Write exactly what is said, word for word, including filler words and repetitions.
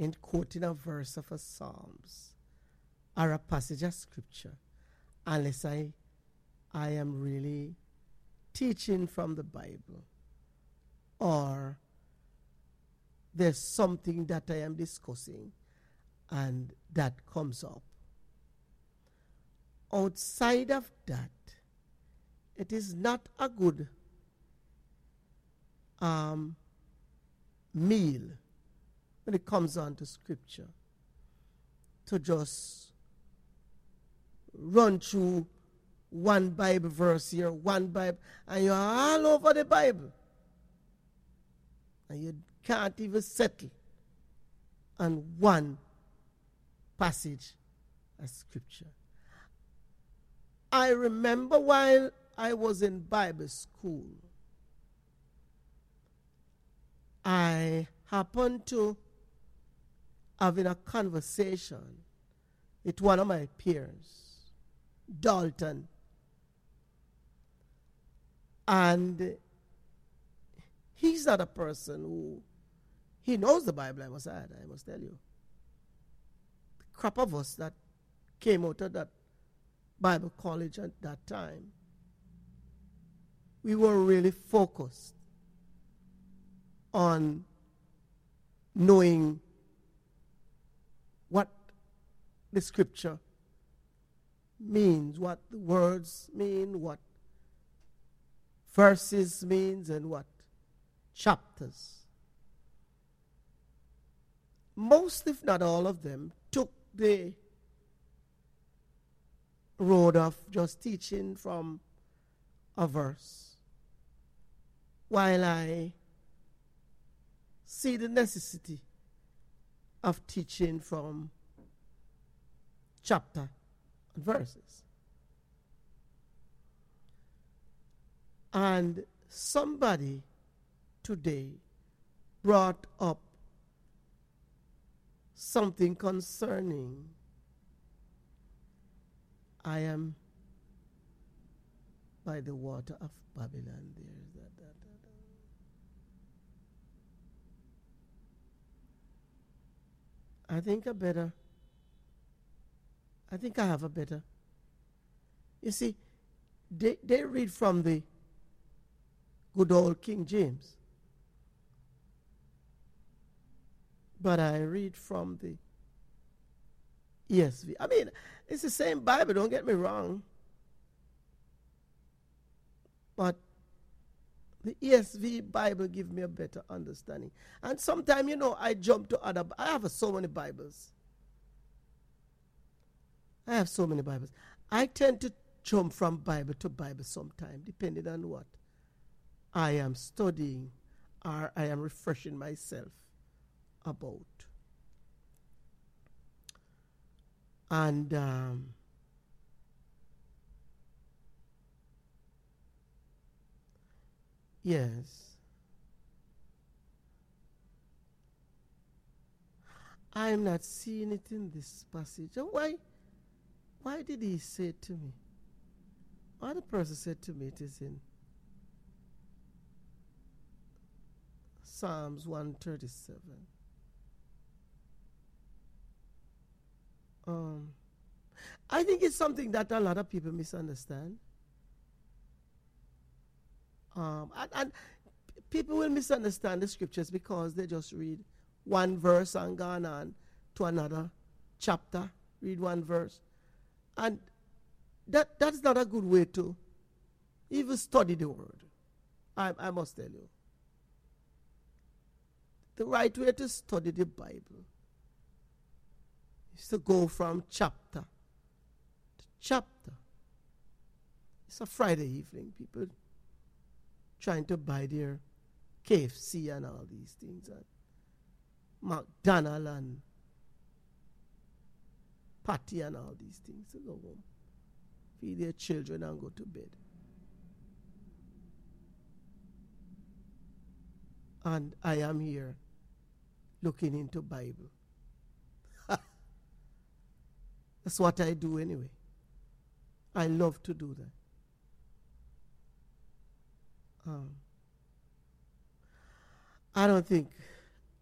in quoting a verse of a Psalms or a passage of scripture unless I, I am really teaching from the Bible, or there's something that I am discussing and that comes up. Outside of that, it is not a good um, meal when it comes on to scripture to just run through one Bible verse here, one Bible, and you're all over the Bible. And you can't even settle on one passage of scripture. I remember while I was in Bible school, I happened to having a conversation with one of my peers, Dalton. And he's not a person who, he knows the Bible, I must add, I must tell you. The crop of us that came out of that Bible college at that time, we were really focused on knowing what the scripture means, what the words mean, what verses means, and what chapters. Most, if not all of them, took the road of just teaching from a verse, while I see the necessity of teaching from chapter and verses. And somebody today brought up something concerning I am by the water of Babylon. There's that, that, that, that. I think I better, I think I have a better. You see, they, they read from the good old King James. But I read from the E S V. I mean, it's the same Bible, don't get me wrong. But the E S V Bible gives me a better understanding. And sometimes, you know, I jump to other, I have so many Bibles. I have so many Bibles. I tend to jump from Bible to Bible sometimes, depending on what I am studying or I am refreshing myself about. And um, yes, I am not seeing it in this passage. Why? Why did he say it to me? Why the person said to me it is in Psalms one thirty-seven. Um, I think it's something that a lot of people misunderstand. Um, and, and people will misunderstand the scriptures because they just read one verse and gone on to another chapter, read one verse. And that that's not a good way to even study the word. I, I must tell you. The right way to study the Bible is to go from chapter to chapter. It's a Friday evening. People trying to buy their K F C and all these things, and McDonald's and patty and all these things, to go home, feed their children and go to bed. And I am here looking into Bible. That's what I do anyway. I love to do that. Um, I don't think